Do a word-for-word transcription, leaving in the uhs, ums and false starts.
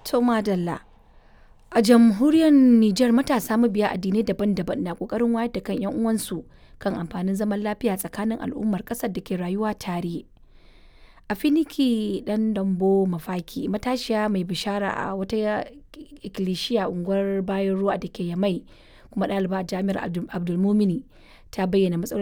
To madalla. A jamhuriyar Nijar matasa mabiya addinai daban-daban na ƙoƙarin wayar da kan 'yan uwansu kan amfanin zaman lafiya tsakanin al'ummar ƙasar da ke rayuwa tare. Afiniki Ɗandawo Mafaki, matashiya mai bishara a wata ikilisiya unguwar Bayan Ruwa da ke Yamai kuma ɗaliba a Jami'ar Abdulmumuni, ta bayyana matsalolin